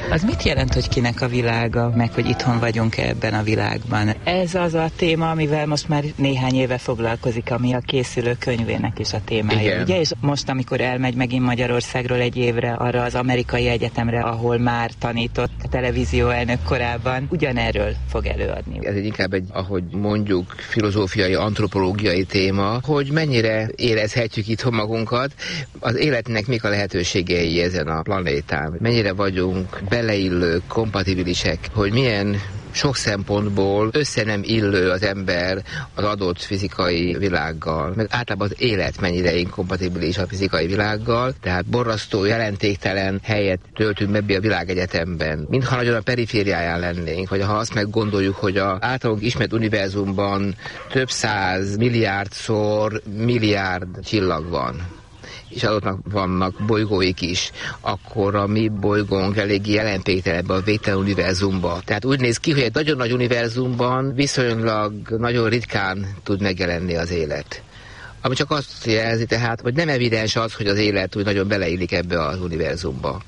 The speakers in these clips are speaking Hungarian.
Az mit jelent, hogy kinek a világa, meg hogy itthon vagyunk ebben a világban? Ez az a téma, amivel most már néhány éve foglalkozik, ami a készülő könyvének is a témája. Igen. Ugye? És most, amikor elmegy megint Magyarországról egy évre arra az amerikai egyetemre, ahol már tanított a televízióelnök korábban, ugyanerről fog előadni. Ez inkább egy, ahogy mondjuk, filozófiai, antropológiai téma, hogy mennyire érezhetjük itthon magunkat, az életnek mik a lehetőségei ezen a planétán, mennyire vagyunk beleillők, kompatibilisek, hogy milyen sok szempontból össze nem illő az ember az adott fizikai világgal, meg általában az élet mennyire inkompatibilis a fizikai világgal, tehát borzasztó, jelentéktelen helyet töltünk ebbe a világegyetemben. Mintha nagyon a perifériáján lennénk, vagy ha azt meggondoljuk, hogy az általunk ismert univerzumban több száz milliárdszor milliárd csillag van, és adottnak vannak bolygóik is, akkor a mi bolygónk eléggé jelentéktelen ebbe a végtelen univerzumba. Tehát úgy néz ki, hogy egy nagyon nagy univerzumban viszonylag nagyon ritkán tud megjelenni az élet. Ami csak azt jelzi tehát, hogy nem evidens az, hogy az élet úgy nagyon beleillik ebbe az univerzumba.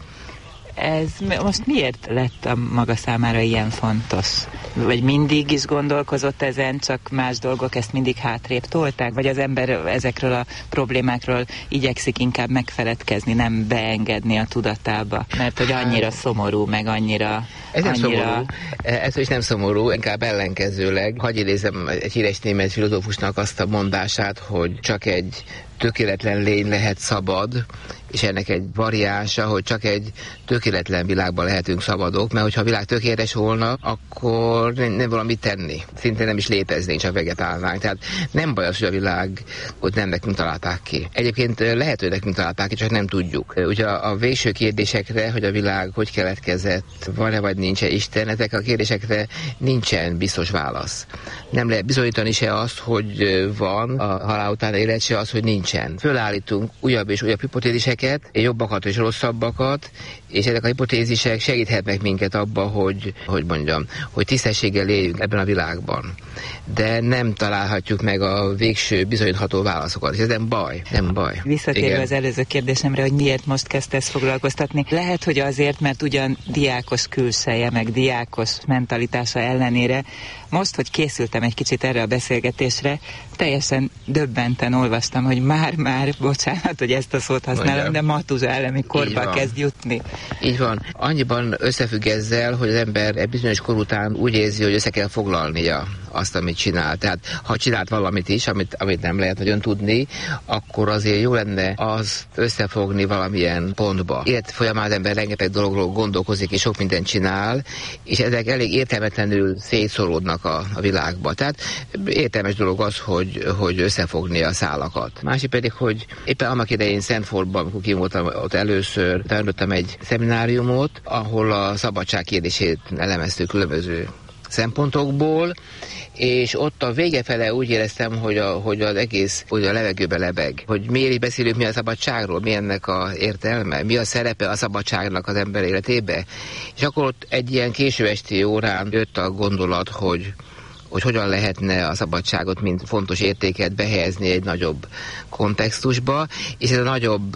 Ez most miért lett a maga számára ilyen fontos? Vagy mindig is gondolkozott ezen, csak más dolgok ezt mindig hátrébb tolták? Vagy az ember ezekről a problémákról igyekszik inkább megfeledkezni, nem beengedni a tudatába? Mert hogy annyira szomorú, meg annyira... Ez nem szomorú, ez is nem szomorú, inkább ellenkezőleg. Hadd idézem egy híres német filozófusnak azt a mondását, hogy csak egy tökéletlen lény lehet szabad, és ennek egy variánsa, hogy csak egy tökéletlen világban lehetünk szabadok, mert hogyha a világ tökéletes volna, akkor nem valamit tenni. Szinte nem is léteznénk, csak vegetálnánk. Tehát nem baj az, hogy a világot nem nekünk találták ki. Egyébként lehet, hogy nekünk találták ki, csak nem tudjuk. Ugye a végső kérdésekre, hogy a világ hogy keletkezett, van-e vagy nincs-e Isten, ezek a kérdésekre nincsen biztos válasz. Nem lehet bizonyítani se azt, hogy van a halál után élet, se az, hogy nincsen. Fölállítunk újabb és újabb hipotéziseket, jobbakat és rosszabbakat, és ezek a hipotézisek segíthetnek minket abba, hogy tisztességgel éljünk ebben a világban. De nem találhatjuk meg a végső bizonyítható válaszokat, és ez nem baj. Nem baj. Visszatérve az előző kérdésemre, hogy miért most kezdte ezt foglalkoztatni. Lehet, hogy azért, mert ugyan diákos külseje, meg diákos mentalitása ellenére, most, hogy készültem egy kicsit erre a beszélgetésre, teljesen döbbenten olvastam, hogy már, bocsánat, hogy ezt a szót használom, de matuzálemi korba kezd jutni. Így van. Annyiban összefügg ezzel, hogy az ember egy bizonyos kor után úgy érzi, hogy össze kell foglalnia azt, amit csinál. Tehát ha csinált valamit is, amit nem lehet nagyon tudni, akkor azért jó lenne azt összefogni valamilyen pontba. Élet folyamán az ember rengeteg dologról gondolkozik, és sok mindent csinál, és ezek elég értelmetlenül szétszóródnak a világba. Tehát értelmes dolog az, hogy összefogni a szálakat. Másik pedig, hogy éppen annak idején Stanfordban, amikor kim voltam ott először, tanultam egy szemináriumot, ahol a szabadság kérdését elemeztük különböző szempontokból, és ott a vége fele úgy éreztem, hogy az egész hogy a levegőbe lebeg. Hogy miért is beszélünk mi a szabadságról, mi ennek az értelme, mi a szerepe a szabadságnak az ember életébe. És akkor ott egy ilyen késő esti órán jött a gondolat, hogy hogyan lehetne a szabadságot, mint fontos értéket behelyezni egy nagyobb kontextusba, és ez a nagyobb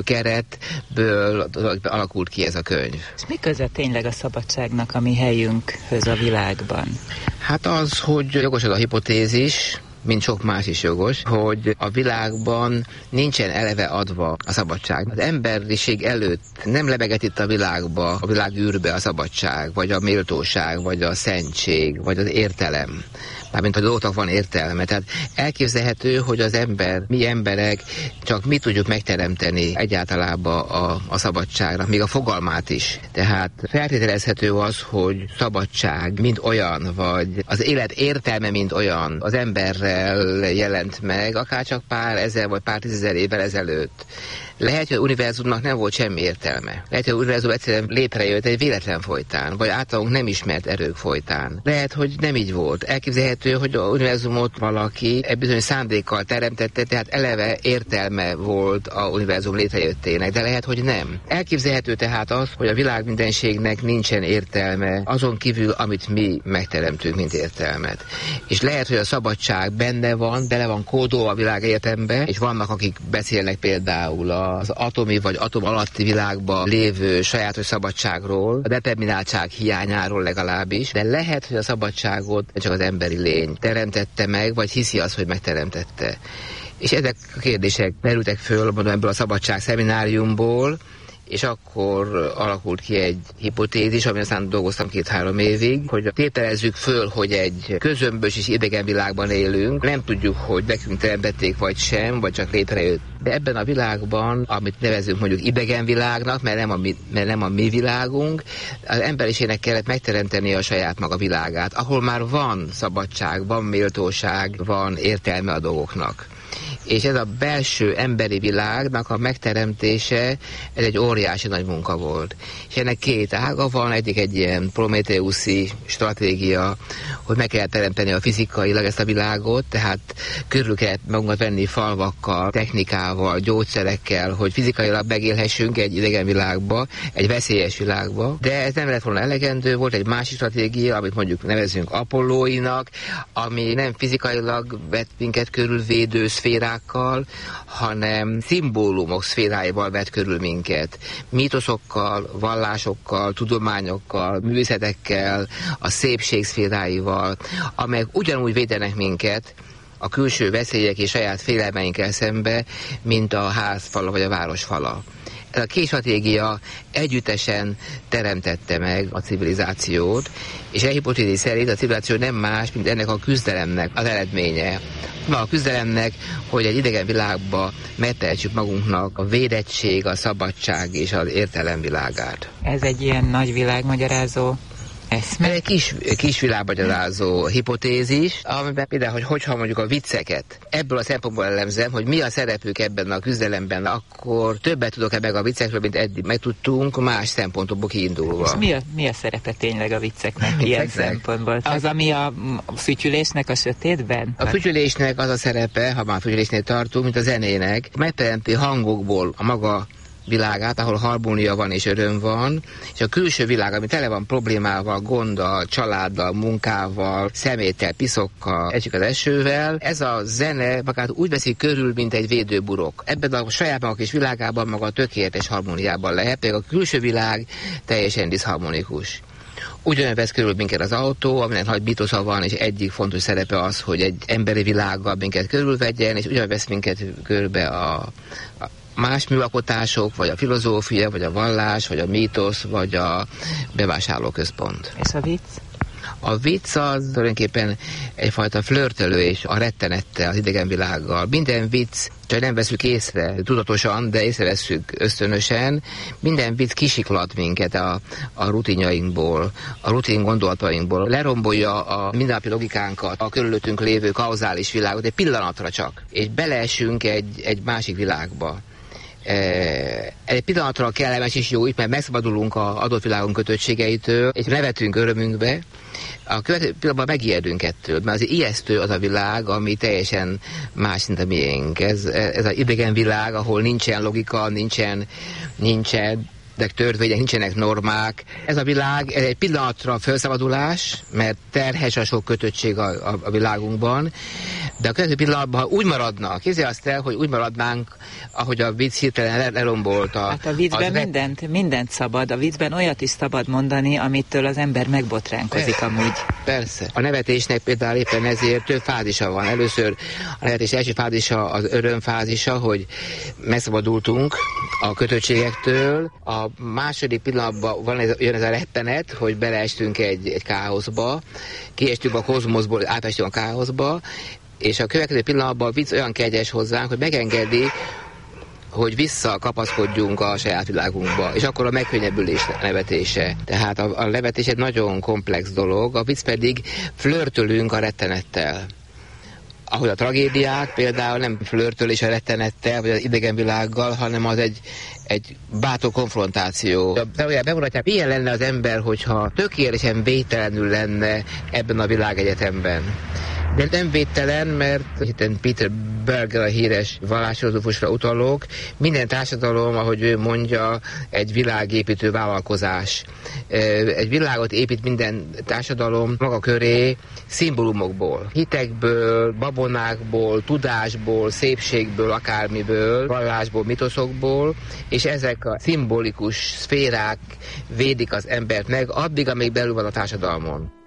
keretből alakult ki ez a könyv. És mi köze tényleg a szabadságnak a mi helyünkhöz a világban? Hát az, hogy jogos az a hipotézis, mint sok más is jogos, hogy a világban nincsen eleve adva a szabadság. Az emberiség előtt nem lebegett itt a világba, a világ űrbe a szabadság, vagy a méltóság, vagy a szentség, vagy az értelem. Mármint a dolgoknak van értelme. Tehát elképzelhető, hogy az ember, mi emberek csak mi tudjuk megteremteni egyáltalában a szabadságnak, még a fogalmát is. Tehát feltételezhető az, hogy szabadság mint olyan, vagy az élet értelme mint olyan az emberrel jelent meg, akár csak pár ezer vagy pár tízezer évvel ezelőtt. Lehet, hogy az univerzumnak nem volt semmi értelme. Lehet, hogy az univerzum egyszerűen létrejött egy véletlen folytán, vagy általunk nem ismert erők folytán. Lehet, hogy nem így volt. Elképzelhető, hogy az univerzumot valaki egy bizonyos szándékkal teremtette, tehát eleve értelme volt az univerzum létrejöttének, de lehet, hogy nem. Elképzelhető tehát az, hogy a világ mindenségnek nincsen értelme, azon kívül, amit mi megteremtünk, mint értelmet. És lehet, hogy a szabadság benne van, bele van kódolva a világ egyetembe, és vannak, akik beszélnek például az atomi vagy atom alatti világban lévő sajátos szabadságról, a determináltság hiányáról legalábbis, de lehet, hogy a szabadságot csak az emberi lény teremtette meg, vagy hiszi azt, hogy megteremtette. És ezek a kérdések merültek föl, mondom, ebből a szabadság szemináriumból, és akkor alakult ki egy hipotézis, amin aztán dolgoztam 2-3 évig, hogy tételezzük föl, hogy egy közömbös és idegen világban élünk, nem tudjuk, hogy nekünk teremtették vagy sem, vagy csak létrejött. De ebben a világban, amit nevezünk mondjuk idegen világnak, mert nem a mi világunk, az emberiségnek kellett megteremteni a saját maga világát, ahol már van szabadság, van méltóság, van értelme a dolgoknak. És ez a belső emberi világnak a megteremtése, ez egy óriási nagy munka volt. És ennek 2 ága van, egyik egy ilyen prometheuszi stratégia, hogy meg kell teremteni a fizikailag ezt a világot, tehát körül kell magunkat venni falvakkal, technikával, gyógyszerekkel, hogy fizikailag megélhessünk egy idegen világba, egy veszélyes világba. De ez nem lett volna elegendő, volt egy másik stratégia, amit mondjuk nevezünk apollóinak, ami nem fizikailag vett minket körül védő szférákkal, hanem szimbólumok szféráival vett körül minket. Mítoszokkal, vallásokkal, tudományokkal, művészetekkel, a szépség szféráival, amelyek ugyanúgy védenek minket a külső veszélyek és saját félelmeinkkel szembe, mint a házfala vagy a városfala. Ez a 2 stratégia együttesen teremtette meg a civilizációt, és a hipotézis szerint a civilizáció nem más, mint ennek a küzdelemnek az eredménye. A küzdelemnek, hogy egy idegen világba megtehetjük magunknak a védettség, a szabadság és az értelem világát. Ez egy ilyen nagy világmagyarázó eszme? Egy kis világmagyarázó hipotézis, amiben például, hogyha mondjuk a vicceket ebből a szempontból elemzem, hogy mi a szerepük ebben a küzdelemben, akkor többet tudok meg a viccekről, mint eddig megtudtunk, más szempontokból kiindulva. És mi a szerepe tényleg a vicceknek ilyen szempontból? Az, ami a fütyülésnek a sötétben? A fütyülésnek az a szerepe, ha már fütyülésnél tartunk, mint a zenének, megteremti hangokból a maga világát, ahol harmónia van és öröm van, és a külső világ, ami tele van problémával, gonddal, családdal, munkával, szeméttel, piszokkal, esik az esővel, ez a zene magát úgy veszi körül, mint egy védőburok. Ebben a saját maga kis világában maga tökéletes harmóniában lehet, pedig a külső világ teljesen diszharmonikus. Ugyanúgy vesz körül minket az autó, aminek nagy mitosza van, és egyik fontos szerepe az, hogy egy emberi világgal minket körülvegyen, és ugyanúgy vesz minket körbe a más műalkotások, vagy a filozófia, vagy a vallás, vagy a mítosz, vagy a bevásárlóközpont. És a vicc? A vicc az tulajdonképpen egyfajta flörtölés a rettenettel, az idegen világgal. Minden vicc, csak nem veszük észre tudatosan, de észreveszünk ösztönösen, minden vicc kisiklat minket a rutinjainkból, a rutin gondolatainkból, lerombolja a mindennapi logikánkat, a körülöttünk lévő kauzális világot egy pillanatra csak, és beleesünk egy másik világba. Egy pillanatra kellemes és jó, mert megszabadulunk az adott világunk kötöttségeitől, és nevetünk örömünkbe. A következő pillanatban megijedünk ettől, mert az ijesztő az a világ, ami teljesen más, mint a miénk. Ez az idegen világ, ahol nincsen logika, nincsen törvények, nincsenek normák. Ez a világ, ez egy pillanatra felszabadulás, mert terhes a sok kötöttség a világunkban, de a következő pillanatban, ha úgy maradnak, képzelj azt el, hogy úgy maradnánk, ahogy a vicc hirtelen lerombolta. Hát a viccben mindent szabad, a viccben olyat is szabad mondani, amitől az ember megbotránkozik amúgy. Persze. A nevetésnek például éppen ezért több fázisa van. Először a nevetés első fázisa az öröm fázisa, hogy megszabadultunk a kötöttségektől. A második pillanatban jön ez a rettenet, hogy beleestünk egy káoszba, kiestünk a kozmoszból, átestünk a káoszba, és a következő pillanatban a vicc olyan kegyes hozzánk, hogy megengedi, hogy visszakapaszkodjunk a saját világunkba, és akkor a megkönnyebbülés nevetése. Tehát a nevetés egy nagyon komplex dolog, a vicc pedig flörtölünk a rettenettel. Ahogy a tragédiák például nem flörtölés a rettenettel, vagy az idegen világgal, hanem az egy bátor konfrontáció. Bemutatják, milyen lenne az ember, hogyha tökéletesen védtelenül lenne ebben a világegyetemben. De nem védtelen, mert itt Peter Berger, a híres vallásfilozófusra utalok, minden társadalom, ahogy ő mondja, egy világépítő vállalkozás. Egy világot épít minden társadalom maga köré szimbólumokból, hitekből, babonákból, tudásból, szépségből, akármiből, vallásból, mitoszokból, és ezek a szimbolikus szférák védik az embert meg addig, amíg belül van a társadalmon.